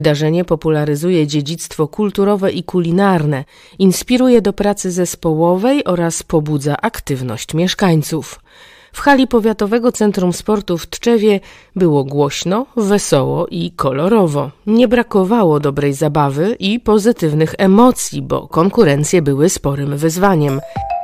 Wydarzenie popularyzuje dziedzictwo kulturowe i kulinarne, inspiruje do pracy zespołowej oraz pobudza aktywność mieszkańców. W hali Powiatowego Centrum Sportu w Tczewie było głośno, wesoło i kolorowo. Nie brakowało dobrej zabawy i pozytywnych emocji, bo konkurencje były sporym wyzwaniem.